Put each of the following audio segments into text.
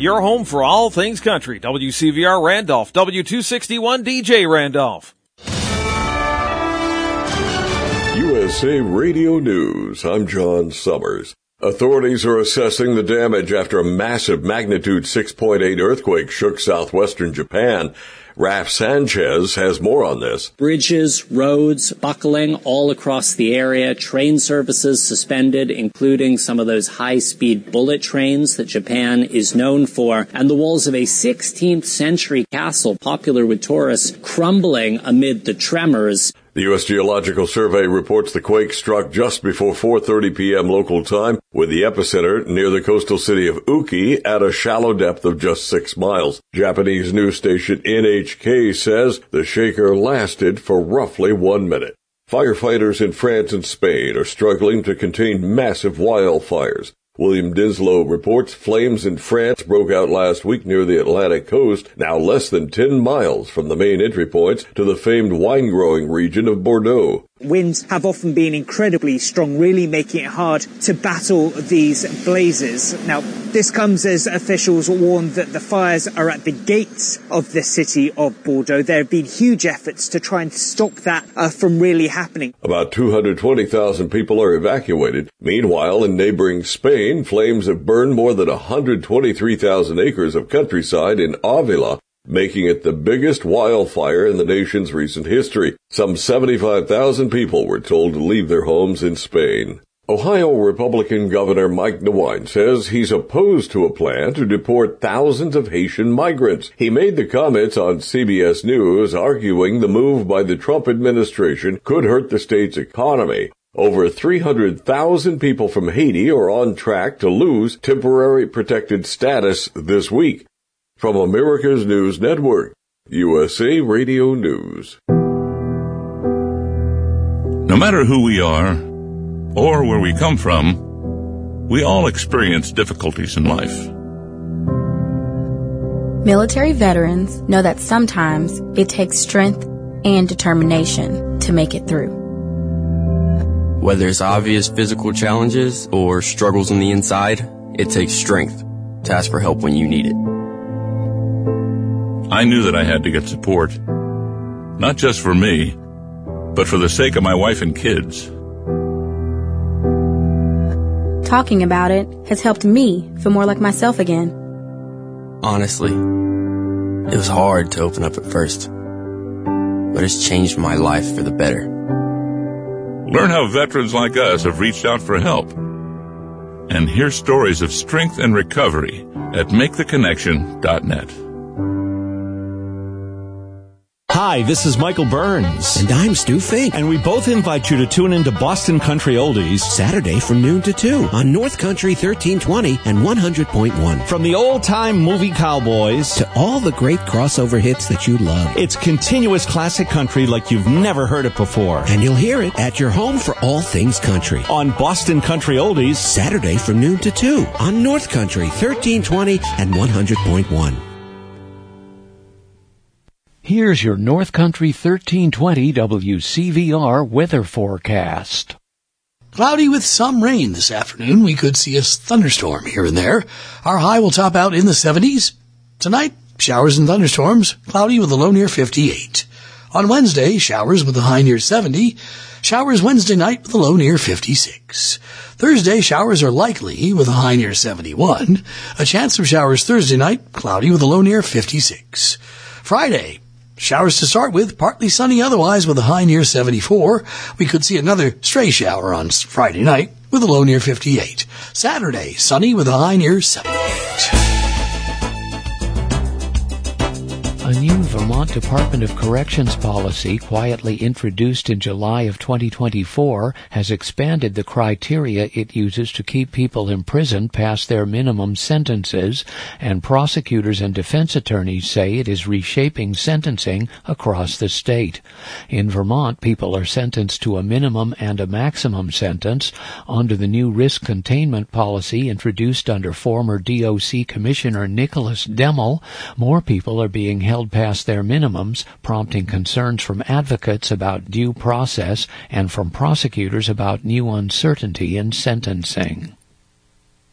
your home for all things country. WCVR Randolph, W261 DJ Randolph. USA Radio News. I'm John Summers. Authorities are assessing the damage after a massive magnitude 6.8 earthquake shook southwestern Japan. Raf Sanchez has more on this. Bridges, roads, buckling all across the area, train services suspended, including some of those high-speed bullet trains that Japan is known for, and the walls of a 16th century castle popular with tourists crumbling amid the tremors. The U.S. Geological Survey reports the quake struck just before 4:30 p.m. local time, with the epicenter near the coastal city of Uki at a shallow depth of just 6 miles. Japanese news station NHK says the shaker lasted for roughly 1 minute. Firefighters in France and Spain are struggling to contain massive wildfires. William Dinslow reports flames in France broke out last week near the Atlantic coast, now less than 10 miles from the main entry points to the famed wine-growing region of Bordeaux. Winds have often been incredibly strong, really making it hard to battle these blazes. Now, this comes as officials warn that the fires are at the gates of the city of Bordeaux. There have been huge efforts to try and stop that from really happening. About 220,000 people are evacuated. Meanwhile, in neighboring Spain, flames have burned more than 123,000 acres of countryside in Avila, making it the biggest wildfire in the nation's recent history. Some 75,000 people were told to leave their homes in Spain. Ohio Republican Governor Mike DeWine says he's opposed to a plan to deport thousands of Haitian migrants. He made the comments on CBS News, arguing the move by the Trump administration could hurt the state's economy. Over 300,000 people from Haiti are on track to lose temporary protected status this week. From America's News Network, USA Radio News. No matter who we are or where we come from, we all experience difficulties in life. Military veterans know that sometimes it takes strength and determination to make it through. Whether it's obvious physical challenges or struggles on the inside, it takes strength to ask for help when you need it. I knew that I had to get support, not just for me, but for the sake of my wife and kids. Talking about it has helped me feel more like myself again. Honestly, it was hard to open up at first, but it's changed my life for the better. Learn how veterans like us have reached out for help, and hear stories of strength and recovery at MakeTheConnection.net. Hi, this is Michael Burns. And I'm Stu Fink. And we both invite you to tune into Boston Country Oldies Saturday from noon to 2 on North Country 1320 and 100.1. From the old-time movie cowboys to all the great crossover hits that you love. It's continuous classic country like you've never heard it before. And you'll hear it at your home for all things country. On Boston Country Oldies Saturday from noon to 2 on North Country 1320 and 100.1. Here's your North Country 1320 WCVR weather forecast. Cloudy with some rain this afternoon. We could see a thunderstorm here and there. Our high will top out in the 70s. Tonight, showers and thunderstorms, cloudy with a low near 58. On Wednesday, showers with a high near 70. Showers Wednesday night with a low near 56. Thursday, showers are likely with a high near 71. A chance of showers Thursday night, cloudy with a low near 56. Friday, showers to start with, partly sunny otherwise with a high near 74. We could see another stray shower on Friday night with a low near 58. Saturday, sunny with a high near 78. A new Vermont Department of Corrections policy, quietly introduced in July of 2024, has expanded the criteria it uses to keep people imprisoned past their minimum sentences, and prosecutors and defense attorneys say it is reshaping sentencing across the state. In Vermont, people are sentenced to a minimum and a maximum sentence. Under the new risk containment policy introduced under former DOC Commissioner Nicholas Demmel, more people are being held past their minimums, prompting concerns from advocates about due process and from prosecutors about new uncertainty in sentencing.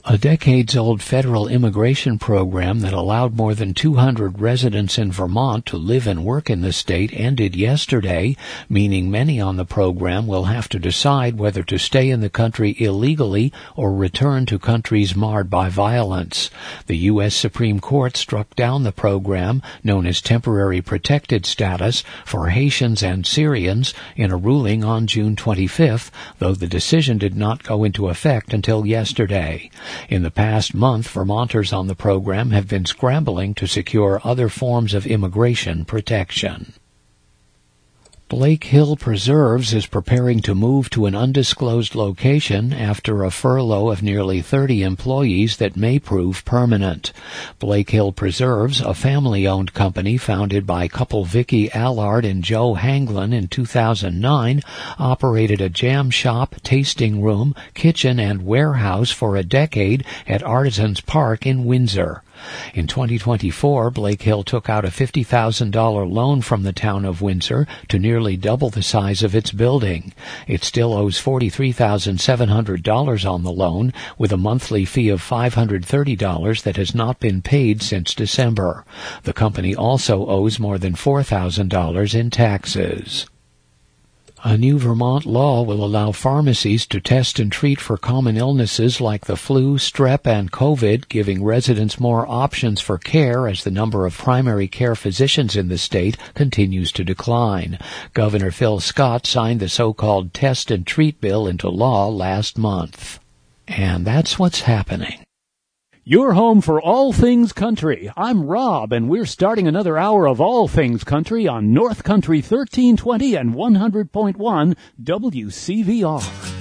A decades-old federal immigration program that allowed more than 200 residents in Vermont to live and work in the state ended yesterday, meaning many on the program will have to decide whether to stay in the country illegally or return to countries marred by violence. The U.S. Supreme Court struck down the program, known as Temporary Protected Status, for Haitians and Syrians in a ruling on June 25th, though the decision did not go into effect until yesterday. In the past month, Vermonters on the program have been scrambling to secure other forms of immigration protection. Blake Hill Preserves is preparing to move to an undisclosed location after a furlough of nearly 30 employees that may prove permanent. Blake Hill Preserves, a family-owned company founded by couple Vicky Allard and Joe Hanglin in 2009, operated a jam shop, tasting room, kitchen, and warehouse for a decade at Artisans Park in Windsor. In 2024, Blake Hill took out a $50,000 loan from the town of Windsor to nearly double the size of its building. It still owes $43,700 on the loan, with a monthly fee of $530 that has not been paid since December. The company also owes more than $4,000 in taxes. A new Vermont law will allow pharmacies to test and treat for common illnesses like the flu, strep, and COVID, giving residents more options for care as the number of primary care physicians in the state continues to decline. Governor Phil Scott signed the so-called Test and Treat bill into law last month. And that's what's happening. Your home for all things country. I'm Rob, and we're starting another hour of all things country on North Country 1320 and 100.1 WCVR.